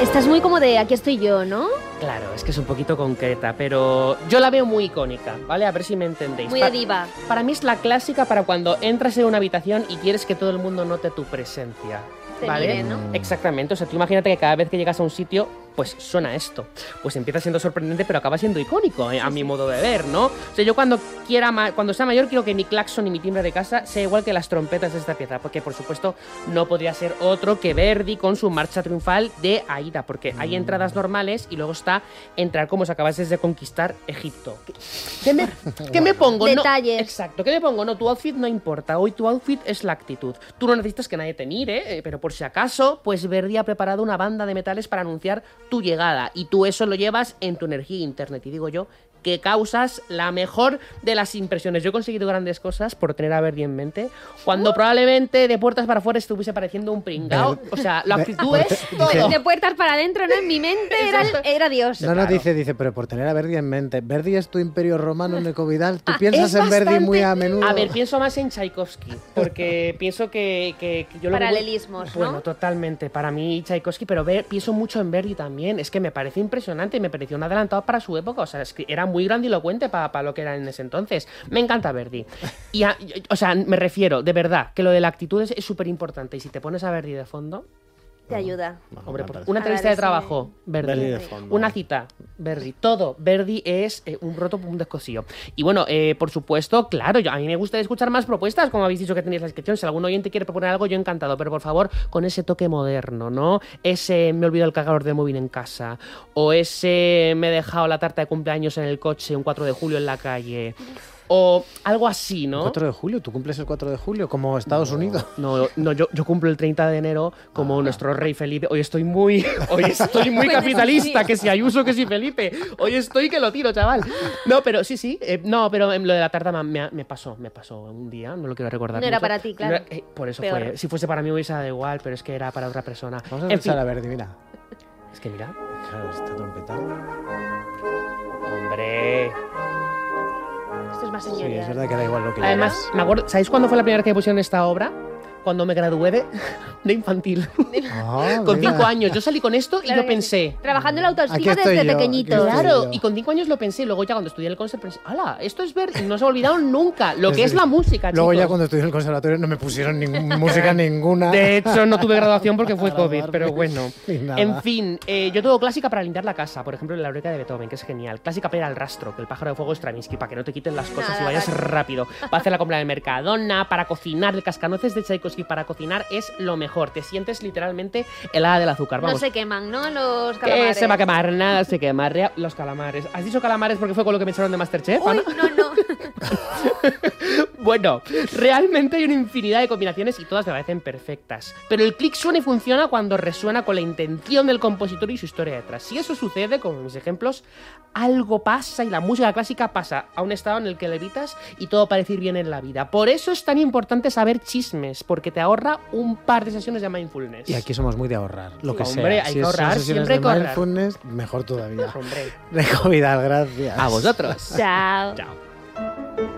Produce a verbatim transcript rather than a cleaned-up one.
Estás muy como de aquí estoy yo, ¿no? Claro, es que es un poquito concreta, pero yo la veo muy icónica, ¿vale? A ver si me entendéis. Muy de diva. Para mí es la clásica para cuando entras en una habitación y quieres que todo el mundo note tu presencia. Te ¿Vale? mire, ¿no? Exactamente, o sea, tú imagínate que cada vez que llegas a un sitio, pues suena esto. Pues empieza siendo sorprendente, pero acaba siendo icónico, ¿eh? A mi modo de ver, ¿no? O sea, yo cuando quiera ma- cuando sea mayor quiero que mi claxon y mi timbre de casa sea igual que las trompetas de esta pieza, porque por supuesto no podría ser otro que Verdi con su marcha triunfal de Aida, porque hay entradas normales y luego está entrar como si acabases de conquistar Egipto. ¿Qué me, ¿qué me pongo? Detalles. No, exacto, ¿qué me pongo? No, tu outfit no importa, hoy tu outfit es la actitud. Tú no necesitas que nadie te mire, eh, pero por si acaso, pues Verdi ha preparado una banda de metales para anunciar tu llegada y tú eso lo llevas en tu energía internet. Y digo yo que causas la mejor de las impresiones. Yo he conseguido grandes cosas por tener a Verdi en mente, cuando Uh. probablemente de puertas para afuera estuviese pareciendo un pringao. O sea, la actitud es todo. De puertas para adentro, ¿no? En mi mente era, el- era Dios. No, no, Claro. dice, dice, pero por tener a Verdi en mente. Verdi es tu imperio romano, Neko Vidal. Tú Ah, piensas Es en Verdi bastante- muy a menudo. A ver, pienso más en Tchaikovsky, porque pienso que, que, que yo lo veo- Paralelismos, ¿no? Bueno, totalmente. Para mí Tchaikovsky, pero ver, pienso mucho en Verdi también. Es que me parece impresionante y me pareció un adelantado para su época. O sea, es que era muy grandilocuente para pa lo que era en ese entonces. Me encanta Verdi. Y a- y- o sea, me refiero, de verdad, que lo de la actitud es súper importante. Y si te pones a Verdi de fondo, Te ayuda. hombre, me por- parece. una A entrevista dar de ese- trabajo, Verdi. Verdi de fondo. Una cita, Verdi. Todo. Verdi es eh, un roto, un descosío. Y bueno, eh, por supuesto, claro, yo, a mí me gusta escuchar más propuestas, como habéis dicho que tenéis la descripción. Si algún oyente quiere proponer algo, yo encantado. Pero por favor, con ese toque moderno, ¿no? Ese me olvido el cargador del móvil en casa. O ese me he dejado la tarta de cumpleaños en el coche un cuatro de julio en la calle. O algo así, ¿no? cuatro de julio, ¿tú cumples el cuatro de julio como Estados Unidos? No, no yo, yo cumplo el treinta de enero como nuestro rey Felipe. Hoy estoy muy hoy estoy muy Pues capitalista, sí. que si Ayuso, que si Felipe. Hoy estoy que lo tiro, chaval. No, pero sí, sí. eh, no, pero em, lo de la tarta me, me- me pasó, me pasó un día, no lo quiero recordar No era mucho. para ti, claro. No era- eh, por eso Peor. fue. Si fuese para mí hubiese dado igual, pero es que era para otra persona. Vamos a En escuchar fin, a Verdi, mira. es que mira, Claro, está trompetando. hombre. Esto es más Sí, señorial. es verdad que da igual lo que Además, lleves. me acuerdo, ¿sabéis cuándo fue la primera vez que pusieron esta obra? Cuando me gradué de, de infantil. Ah, Con mira. cinco años. Yo salí con esto y Claro yo que pensé. sí. Trabajando en la Aquí autoestima estoy desde yo, pequeñito. aquí estoy Claro, yo. y con cinco años lo pensé, y luego ya cuando estudié en el conservatorio pensé, ¡hala! Esto es ver, y no se ha olvidado nunca lo que Sí, es sí. la música, Luego ya chicos. cuando estudié en el conservatorio no me pusieron ningún- música ninguna. De hecho, no tuve graduación porque fue Para COVID, darme. pero bueno. Y nada. En fin, eh, yo tengo clásica para limpiar la casa, por ejemplo, la Eureka de Beethoven, que es genial. Clásica para ir al rastro, que el pájaro de fuego es Stravinsky, para que no te quiten las cosas Nada, y vayas vale. rápido. Para hacer la compra del Mercadona, para cocinar, el cascanueces de Tchaikovsky para cocinar es lo mejor. Te sientes literalmente helada del azúcar, No vamos. se queman, ¿no? Los Que calamares. se va a quemar, nada se quema. Rea- Los calamares. ¿Has dicho calamares porque fue con lo que me echaron de Masterchef, Uy, Ana? no, no. Bueno, realmente hay una infinidad de combinaciones y todas me parecen perfectas. Pero el clic suena y funciona cuando resuena con la intención del compositor y su historia detrás. Si eso sucede, como en mis ejemplos, algo pasa y la música clásica pasa a un estado en el que levitas y todo parece ir bien en la vida. Por eso es tan importante saber chismes, porque te ahorra un par de sesiones de mindfulness. Y aquí somos muy de ahorrar, lo que Hombre, sea. hay Si que es- son ahorrar, sesiones siempre hay de que ahorrar. mindfulness, mejor todavía. Hombre, Neko Vidal, gracias. a vosotros. Chao. Chao.